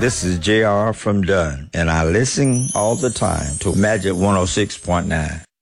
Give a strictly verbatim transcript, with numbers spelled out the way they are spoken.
This is J R from Dunn, and I listen all the time to Magic one oh six point nine.